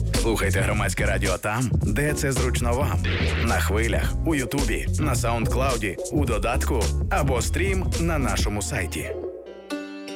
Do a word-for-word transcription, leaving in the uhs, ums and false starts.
Слухайте Громадське радіо там, де це зручно вам. На хвилях, у Ютубі, на Саундклауді, у додатку або стрім на нашому сайті.